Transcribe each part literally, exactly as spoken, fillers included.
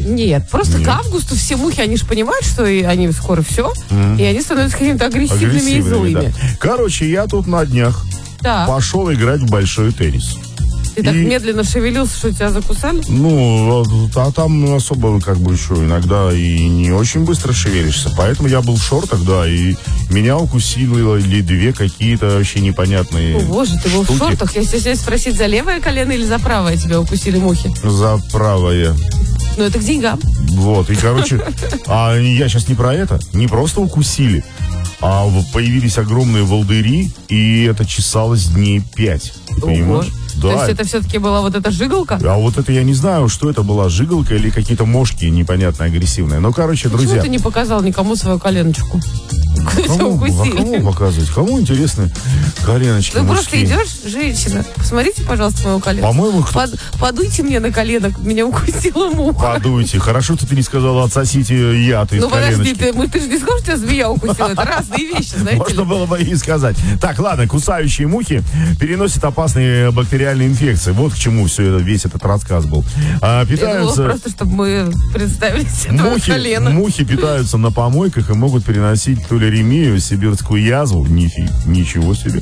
Нет, просто Нет. к августу все мухи, они же понимают, что и они скоро все, Мгм. и они становятся какими-то агрессивными, и Агрессивными, злыми. да. Короче, я тут на днях Так. пошел играть в большой теннис. Ты так И- медленно шевелился, что тебя закусали? Ну, а там особо как бы еще иногда и не очень быстро шевелишься. Поэтому я был в шортах, да, и меня укусили две какие-то вообще непонятные О, боже, ты был штуки. в шортах. Я сейчас спросить, за левое колено или за правое тебя укусили мухи? За правое. Ну, это к деньгам. Вот, и, короче, а я сейчас не про это. Не просто укусили, а в- появились огромные волдыри, и это чесалось дней пять. Ты понимаешь? То есть Да. это все-таки была вот эта жигалка? А вот это я не знаю, что это была, жигалка или какие-то мошки непонятно агрессивные. Ну, короче, Почему друзья. ты не показал никому свою коленочку? Кто тебя Кому, а укусили? кому показывать? Кому интересны коленочки Ты просто мужские? идешь, женщина, посмотрите, пожалуйста, мою коленку. По-моему, кто- Под- подуйте мне на колено, меня укусила муха. Подуйте. Хорошо, что ты не сказала, отсосите яд из Ну подожди, коленочки. ты, мы, ты же не сказал, что тебя змея укусила. Это разные вещи, знаете Можно ли. было бы и сказать. Так, ладно, кусающие мухи переносят опасные бактериальные инфекции. Вот к чему все это, весь этот рассказ был. А, Я думала питаются... просто, чтобы мы представили себе твое Мухи, колено. мухи питаются на помойках и могут переносить туляремию, сибирскую язву, нифи, ничего себе,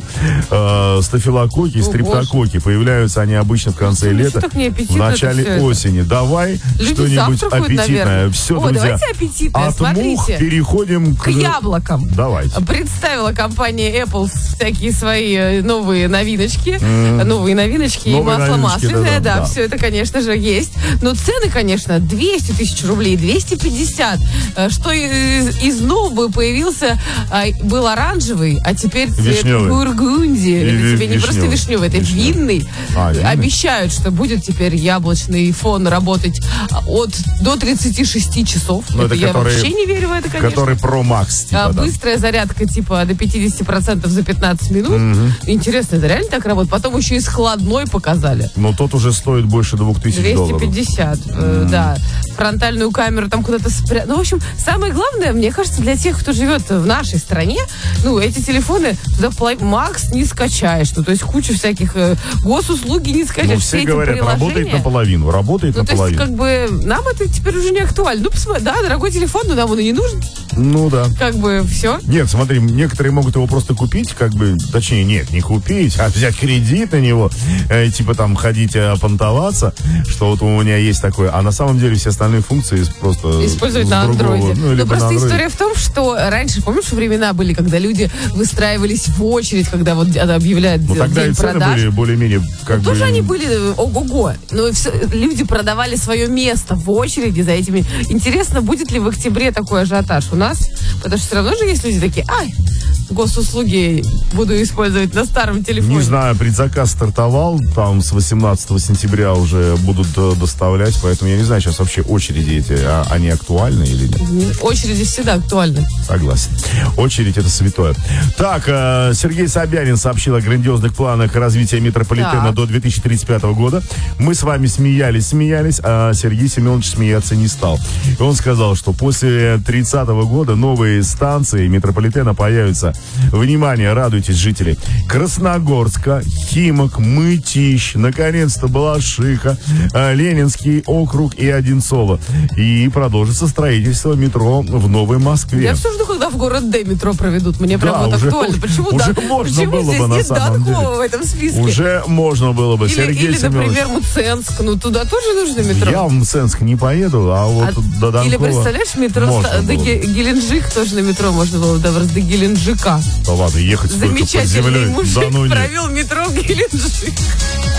э, стафилококки, О, стрептококки. Появляются они обычно в конце Ну, лета, что так в неаппетитно начале это всё осени. Давай Люди что-нибудь завтракают, аппетитное. наверное. Все, О, друзья. давайте аппетитное, От смотрите. мух переходим к... К яблокам. Давайте. Представила компания Apple всякие свои э, новые новиночки. Новые новиночки Новые и масло новиночки, масляное. да-да, Да, да. все это, конечно же, есть. Но цены, конечно, двести тысяч рублей, двести пятьдесят. Э, Что из, из нового появился, а, был оранжевый, а теперь цвет Вишневый. бургунди. Или Это тебе не просто вишневый. вишневый, это Вишневый. винный. А, винный. Обещают, что будет теперь яблочный фон работать от до тридцати шести часов. Ну, это это я который- вообще не верю в это, конечно. Который Pro Max, типа, А, да. быстрая зарядка типа до пятидесяти процентов за пятнадцать минут. Интересно, это реально так работает? Потом еще и складной показали. Но тот уже стоит больше двух тысяч двести долларов. пятьдесят, э, да. Фронтальную камеру там куда-то спрятать. Ну, в общем, самое главное, мне кажется, для тех, кто живет в нашей стране, ну, эти телефоны туда пла- Макс не скачаешь. Ну, то есть кучу всяких э, госуслуги не скачаешь. Ну, Все все эти говорят, работает приложения. наполовину, работает Ну, то есть, наполовину. как бы, нам это теперь уже не актуально. Ну, посмотри, да, дорогой телефон, но нам он и не нужен. Ну, да. Как бы, все. Нет, смотри, некоторые могут его просто купить, как бы, точнее, нет, не купить, а взять кредит на него, э, типа там ходить э, понтоваться, что вот у меня есть такое, а на самом деле все остальные функции просто... Использовать с на другого, андроиде. ну, Но либо просто на Android. история в том, что раньше, помнишь, времена были, когда люди выстраивались в очередь, когда вот объявляют Ну, тогда день и цены продаж. были более-менее, как бы... Тоже они были э, ого-го. Но все, люди продавали свое место в очереди за этими. Интересно, будет ли в октябре такой ажиотаж у нас? Потому что все равно же есть люди такие, ай, госуслуги буду использовать на старом телефоне. Не знаю, предзаказ стартовал, там с восемнадцатого сентября уже будут э, доставлять, поэтому я не знаю, сейчас вообще очереди эти, а, они актуальны или нет? Очереди всегда актуальны. Согласен. Очередь — это святое. Так, э, Сергей Собянин сообщил о грандиозных планах развития метрополитена Так. до две тысячи тридцать пятого года. Мы с вами смеялись, смеялись, а Сергей Семенович смеяться не стал. И он сказал, что после тридцатого года новые станции метрополитена появятся. Внимание, радуйтесь, жители. Красногорска, Химок, Мытищ, наконец-то Балашиха, э, Ленинский округ и Одинцово. И продолжится строительство метро в Новой Москве. Я все жду, когда в город Д метро проведут. Мне прям Да, вот уже- актуально. Почему, уже да, можно почему было здесь бы на нет самом Донкова деле. в этом списке? Уже можно было бы. Или, Сергей или Семенович. например, Мценск. Ну, туда тоже нужно метро. Я в Мценск не поеду, а вот А- до Донкова Или, представляешь, метро можно ста- до было бы. Ге- Геленджик тоже на метро можно было бы добраться, до Геленджика. Да ладно, ехать столько под Замечательный землей. мужик Да ну нет. провел метро в Геленджик.